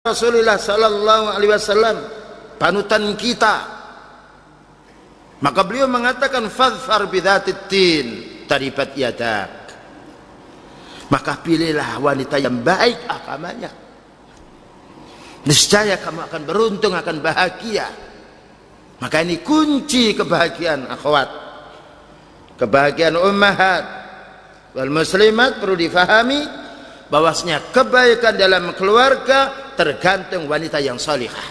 Rasulullah sallallahu alaihi wasallam, panutan kita. Maka beliau mengatakan fadhfar bidzatid tin taribat yadak. Maka pilihlah wanita yang baik agamanya. Niscaya kamu akan beruntung, akan bahagia. Maka ini kunci kebahagiaan akhwat, kebahagiaan ummahat wal muslimat. Perlu difahami bahwasanya kebaikan dalam keluarga tergantung wanita yang salihah.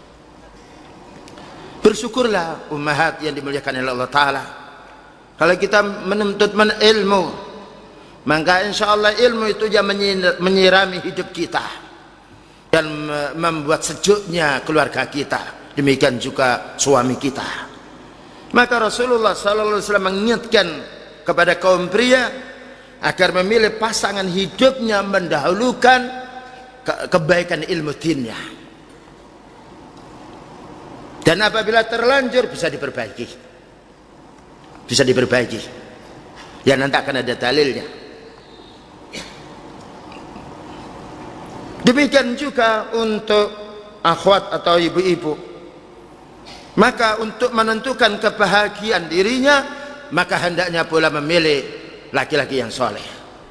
Bersyukurlah ummahat yang dimuliakan oleh Allah Ta'ala. Kalau kita menuntut ilmu, maka insya Allah ilmu itu yang menyirami hidup kita dan membuat sejuknya keluarga kita. Demikian juga suami kita. Maka Rasulullah sallallahu alaihi wasallam mengingatkan kepada kaum pria agar memilih pasangan hidupnya mendahulukan kebaikan ilmu dinnya. Dan apabila terlanjur bisa diperbaiki. Bisa diperbaiki. Ya nanti akan ada dalilnya. Demikian juga untuk akhwat atau ibu-ibu. Maka untuk menentukan kebahagiaan dirinya, maka hendaknya pula memilih laki-laki yang soleh.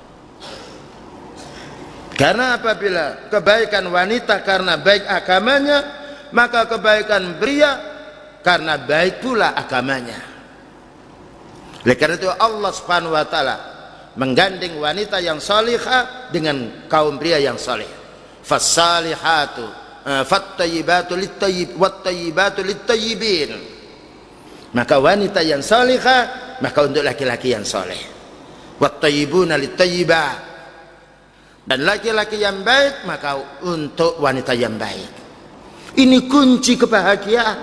Karena apabila kebaikan wanita karena baik agamanya, maka kebaikan pria karena baik pula agamanya. Oleh karena itu Allah Subhanahu wa taala menggandeng wanita yang salihah dengan kaum pria yang saleh. Fassalihatu fattayyibatu littayyib wattayyibatu littayyibin. Maka wanita yang salihah maka untuk laki-laki yang saleh. Wattayyibuna littayyibah. Dan laki-laki yang baik maka untuk wanita yang baik. Ini kunci kebahagiaan.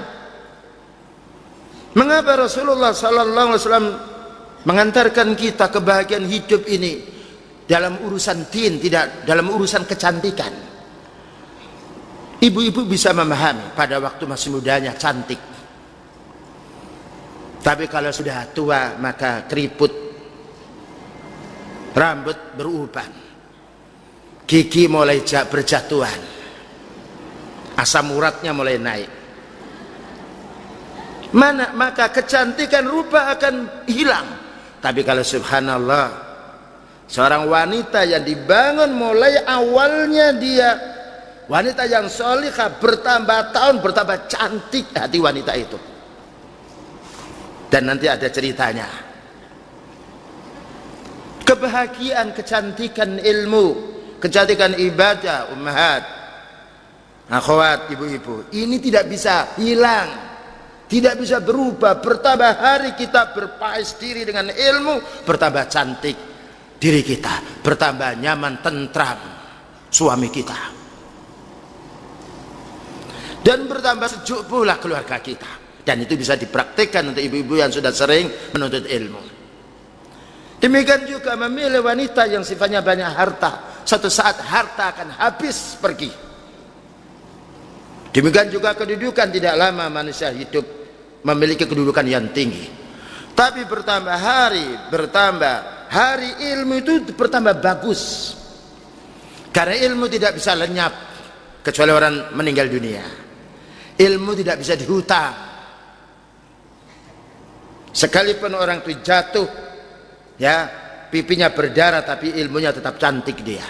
Mengapa Rasulullah sallallahu alaihi wasallam mengantarkan kita kebahagiaan hidup ini dalam urusan din, tidak dalam urusan kecantikan? Ibu-ibu bisa memahami pada waktu masih mudanya cantik. Tapi kalau sudah tua maka keriput, rambut beruban, gigi mulai berjatuhan, asam uratnya mulai naik. Maka kecantikan rupa akan hilang. Tapi kalau subhanallah, seorang wanita yang dibangun mulai awalnya dia wanita yang solihah, bertambah tahun bertambah cantik hati wanita itu. Dan nanti ada ceritanya. Kebahagiaan, kecantikan ilmu, kecantikan ibadah, ummahat, akhwat, ibu-ibu, ini tidak bisa hilang, tidak bisa berubah. Bertambah hari kita berpaes diri dengan ilmu, bertambah cantik diri kita, bertambah nyaman, tentram suami kita, dan bertambah sejuk pula keluarga kita. Dan itu bisa dipraktikkan untuk ibu-ibu yang sudah sering menuntut ilmu. Demikian juga memilih wanita yang sifatnya banyak harta. Suatu saat harta akan habis pergi. Demikian juga kedudukan, tidak lama manusia hidup memiliki kedudukan yang tinggi. Tapi bertambah hari ilmu itu bertambah bagus. Karena ilmu tidak bisa lenyap kecuali orang meninggal dunia. Ilmu tidak bisa dihutang. Sekalipun orang itu jatuh, ya, pipinya berdarah, tapi ilmunya tetap cantik dia.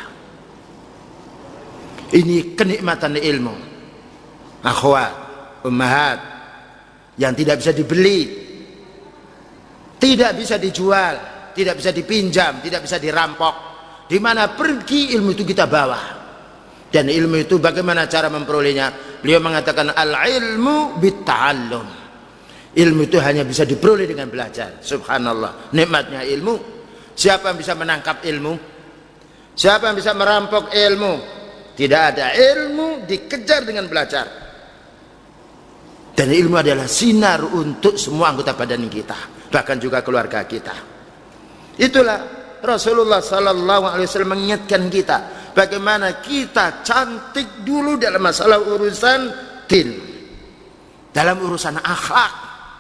Ini kenikmatan ilmu, akhwat, ummahat, yang tidak bisa dibeli, tidak bisa dijual, tidak bisa dipinjam, tidak bisa dirampok. Di mana pergi ilmu itu kita bawa. Dan ilmu itu bagaimana cara memperolehnya? Beliau mengatakan al-ilmu bit-ta'allum. Ilmu itu hanya bisa diperoleh dengan belajar. Subhanallah, nikmatnya ilmu. Siapa yang bisa menangkap ilmu? Siapa yang bisa merampok ilmu? Tidak ada. Ilmu dikejar dengan belajar. Dan ilmu adalah sinar untuk semua anggota badan kita, bahkan juga keluarga kita. Itulah Rasulullah sallallahu alaihi wasallam mengingatkan kita bagaimana kita cantik dulu dalam masalah urusan din, dalam urusan akhlak,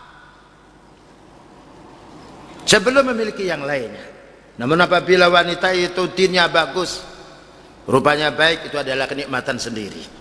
sebelum memiliki yang lainnya. Namun apabila wanita itu dinnya bagus, rupanya baik, itu adalah kenikmatan sendiri.